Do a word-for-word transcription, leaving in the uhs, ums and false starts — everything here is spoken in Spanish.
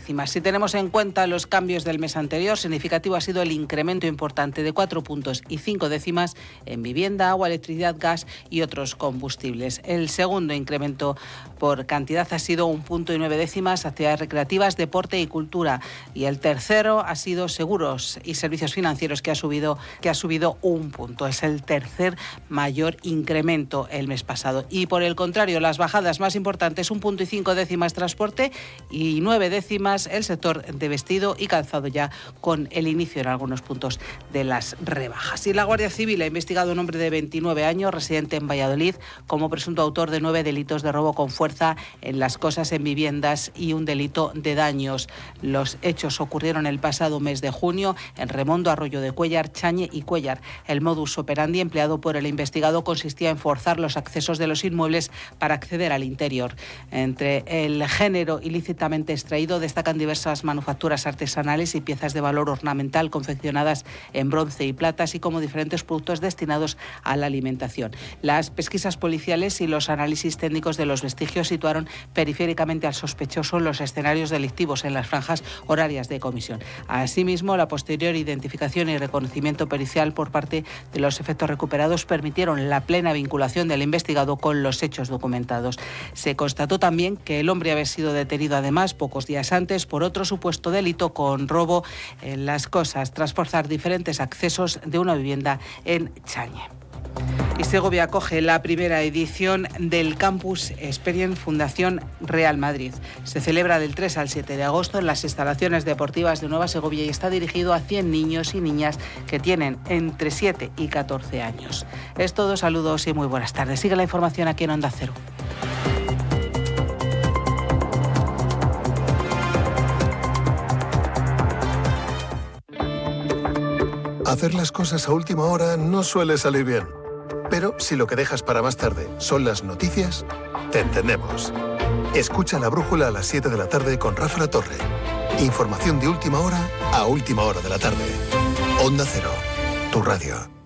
décimas. Si tenemos en cuenta los cambios del mes anterior, significativo ha sido el incremento importante de cuatro puntos y cinco décimas en vivienda, agua, electricidad, gas y otros combustibles. El segundo incremento por cantidad ha sido un punto y nueve décimas, actividades recreativas, deporte y cultura. Y el tercero ha sido seguros y servicios financieros, que ha subido, que ha subido un punto. Es el tercer mayor incremento el mes pasado. Y por el contrario, las bajadas más importantes, un punto y cinco décimas transporte y nueve décimas el sector de vestido y calzado, ya con el inicio en algunos puntos de las rebajas. Y la Guardia Civil ha investigado a un hombre de veintinueve años, residente en Valladolid, como presunto autor de nueve delitos de robo con fuerza en las cosas en viviendas y un delito de daños. Los hechos ocurrieron el pasado mes de junio en Remondo, Arroyo de Cuéllar, Chañe y Cuéllar. El modus operandi empleado por el investigado consistía en forzar los accesos de los inmuebles para acceder al interior. Entre el género ilícitamente extraído destacan diversas manufacturas artesanales y piezas de valor ornamental confeccionadas en bronce y plata, así como diferentes productos destinados a la alimentación. Las pesquisas policiales y los análisis técnicos de los vestigios situaron periféricamente al sospechoso en los escenarios delictivos en las franjas horarias de comisión. Asimismo, la posterior identificación y reconocimiento pericial por parte de los efectos recuperados permitieron la plena vinculación del investigado con los hechos documentados. Se constató también que el hombre había sido detenido además pocos días antes por otro supuesto delito con robo en las cosas, tras forzar diferentes accesos de una vivienda en Chañe. Y Segovia acoge la primera edición del Campus Experience Fundación Real Madrid. Se celebra del tres al siete de agosto en las instalaciones deportivas de Nueva Segovia y está dirigido a cien niños y niñas que tienen entre siete y catorce años. Es todo, saludos y muy buenas tardes. Sigue la información aquí en Onda Cero. Hacer las cosas a última hora no suele salir bien. Pero si lo que dejas para más tarde son las noticias, te entendemos. Escucha La Brújula a las siete de la tarde con Rafa La Torre. Información de última hora a última hora de la tarde. Onda Cero, tu radio.